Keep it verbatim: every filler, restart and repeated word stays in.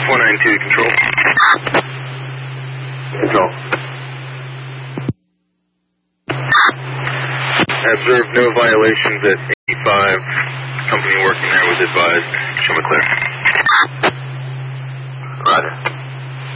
four nine two, control. Control. I observed no violations at eighty-five. Company working there was advised. Show me clear. Roger.